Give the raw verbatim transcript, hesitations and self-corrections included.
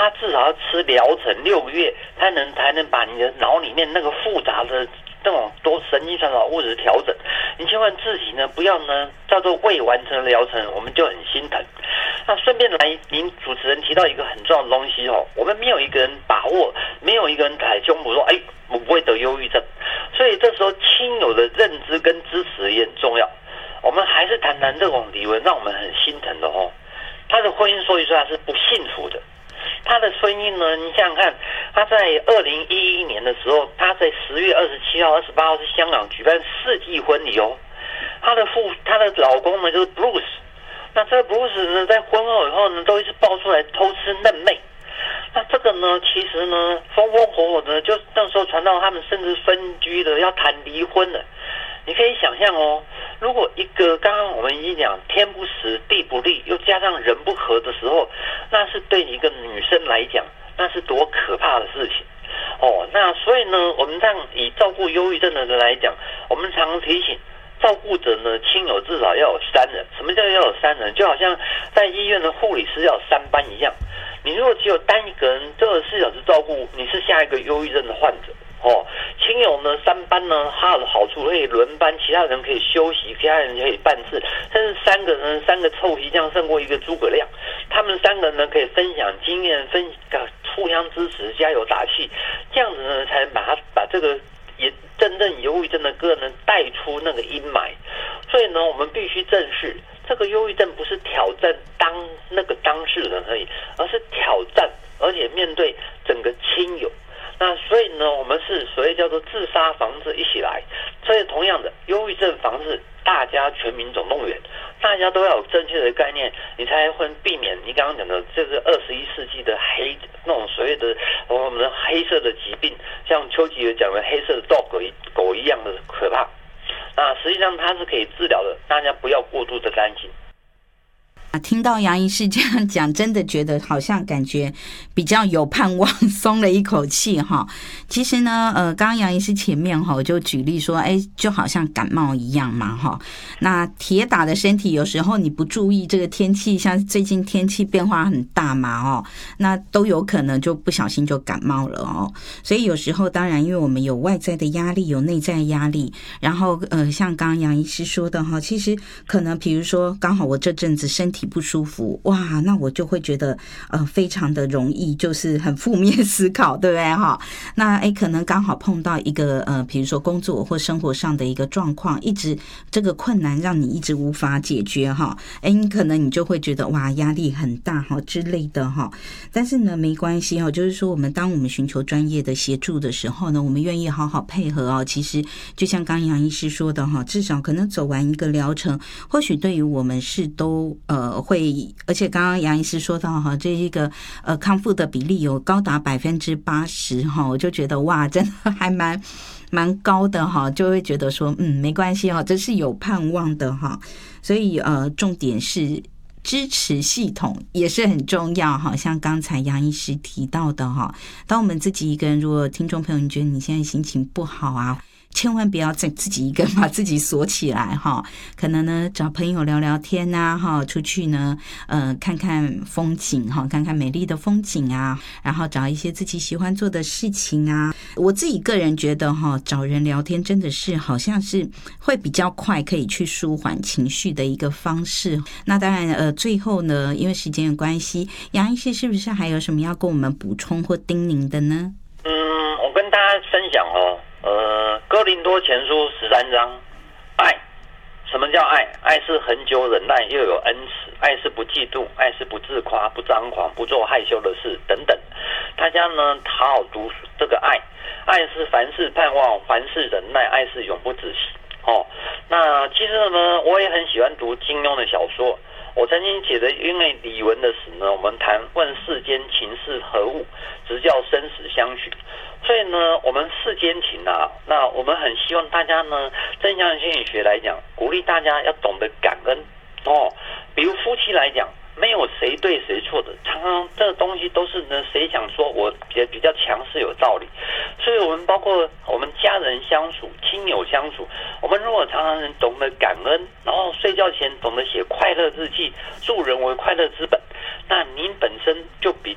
他至少要吃疗程六个月，才能才能把你的脑里面那个复杂的这种多神经传导物质调整。你千万自己呢不要呢叫做未完成的疗程，我们就很心疼。那顺便来，您主持人提到一个很重要的东西哦，我们没有一个人把握，没有一个人踩胸脯说，哎，我不会得忧郁症。所以这时候亲友的认知跟支持也很重要。我们还是谈谈这种李玟让我们很心疼的哦。他的婚姻说一说他是不幸福的。他的婚姻呢，你想想看，他在二零一一年的时候，他在十月二十七号、二十八号是香港举办世纪婚礼哦。他的父，他的老公呢就是 Bruce。那这个 Bruce 呢，在婚后以后呢，都一直爆出来偷吃嫩妹。那这个呢，其实呢，风风火火呢，就那时候传到他们甚至分居了，要谈离婚了。你可以想象哦，如果一个刚刚我们已经讲天不时地不利，又加上人不和的时候，那是对一个女生来讲，那是多可怕的事情哦。那所以呢，我们这样以照顾忧郁症的人来讲，我们常常提醒照顾者呢，亲友至少要有三人。什么叫要有三人？就好像在医院的护理师要有三班一样。你如果只有单一个人二十四小时照顾，你是下一个忧郁症的患者哦。亲友呢，三班呢，它有好处可以轮班，其他人可以休息，其他人可以办事。但是三个人，三个臭皮匠胜过一个诸葛亮。他们三个人呢，可以分享经验，分互相支持，加油打气，这样子呢，才能把他把这个也真正忧郁症的个人带出那个阴霾。所以呢，我们必须正视这个忧郁症不是挑战当那个当事人而已，而是挑战，而且面对整个亲友。那所以呢，我们是所谓叫做自杀防治一起来。所以同样的，忧郁症防治大家全民总动员，大家都要有正确的概念，你才会避免你刚刚讲的这个二十一世纪的黑那种所谓的我们的黑色的疾病，像丘吉尔讲的黑色的 dog 狗一样的可怕。那实际上它是可以治疗的，大家不要过度的担心。 听到杨医师这样讲，真的觉得好像感觉比较有盼望，松了一口气哈。其实呢，呃，刚刚杨医师前面哈就举例说，哎，就好像感冒一样嘛哈。那铁打的身体，有时候你不注意这个天气，像最近天气变化很大嘛哦，那都有可能就不小心就感冒了哦。所以有时候当然，因为我们有外在的压力，有内在压力，然后呃，像刚刚杨医师说的哈，其实可能比如说刚好我这阵子身体不舒服，哇，那我就会觉得呃非常的容易就是很负面思考，对不对哈？那哎可能刚好碰到一个呃比如说工作或生活上的一个状况，一直这个困难让你一直无法解决哈，哎你可能你就会觉得哇压力很大哈之类的哈。但是呢没关系哈，就是说我们当我们寻求专业的协助的时候呢，我们愿意好好配合哦。其实就像刚杨医师说的哈，至少可能走完一个疗程，或许对于我们是都呃会，而且刚刚杨医师说到哈，这一个呃康复的比例有高达百分之八十哈，我就觉得哇，真的还蛮蛮高的哈，就会觉得说嗯没关系哈，这是有盼望的哈。所以呃重点是支持系统也是很重要哈，像刚才杨医师提到的哈，当我们自己一个人，如果听众朋友你觉得你现在心情不好啊，千万不要再自己一个人把自己锁起来哈，可能呢找朋友聊聊天啊哈，出去呢呃看看风景哈，看看美丽的风景啊，然后找一些自己喜欢做的事情啊。我自己个人觉得哈，找人聊天真的是好像是会比较快可以去舒缓情绪的一个方式。那当然呃最后呢，因为时间的关系，杨医师是不是还有什么要跟我们补充或叮咛的呢？ 嗯，我跟大家分享哦。呃，哥林多前书十三章，爱，什么叫爱？爱是恒久忍耐，又有恩慈；爱是不嫉妒，爱是不自夸，不张狂，不做害羞的事，等等。大家呢，好好读这个爱。爱是凡事盼望，凡事忍耐，爱是永不止息。哦，那其实呢，我也很喜欢读金庸的小说。我曾经写的，因为李玟的死呢，我们谈问世间情是何物，直教生死相许。所以呢，我们世间情啊，那我们很希望大家呢，正向心理学来讲，鼓励大家要懂得感恩哦。比如夫妻来讲，没有谁对谁错的，常常这个东西都是呢，谁想说我比较比较强势有道理。所以我们包括我们家人相处、亲友相处，我们如果常常能懂得感恩，然后睡觉前懂得写快乐日记，助人为快乐之本，那您本身就比